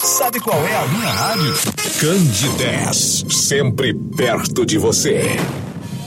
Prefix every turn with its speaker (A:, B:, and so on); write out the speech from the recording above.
A: Sabe qual é a minha rádio?
B: Candidez, sempre perto de você.